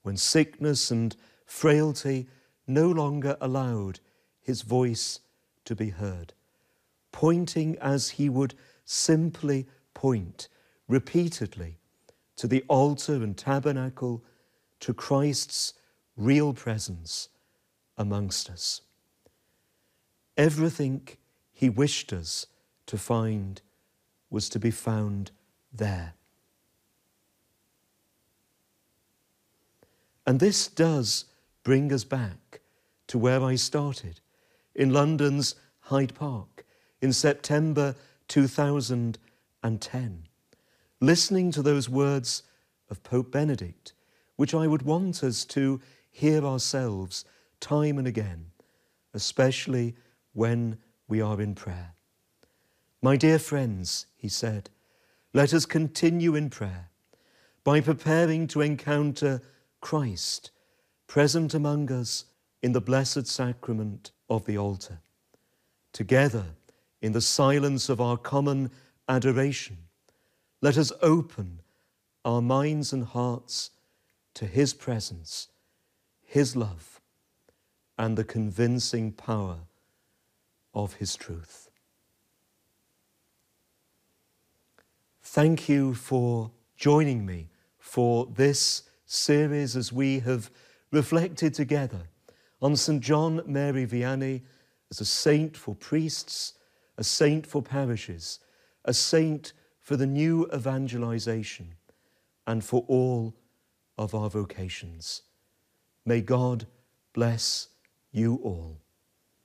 when sickness and frailty no longer allowed his voice to be heard, pointing as he would simply point repeatedly to the altar and tabernacle, to Christ's real presence amongst us. Everything he wished us to find was to be found there. And this does bring us back to where I started, in London's Hyde Park, in September 2010, listening to those words of Pope Benedict, which I would want us to hear ourselves time and again, especially when we are in prayer. My dear friends, he said, let us continue in prayer by preparing to encounter Christ, present among us in the blessed sacrament of the altar. Together, in the silence of our common adoration, let us open our minds and hearts to his presence, his love, and the convincing power of his truth. Thank you for joining me for this series as we have reflected together on St. John Mary Vianney as a saint for priests, a saint for parishes, a saint for the new evangelization, and for all of our vocations. May God bless you all.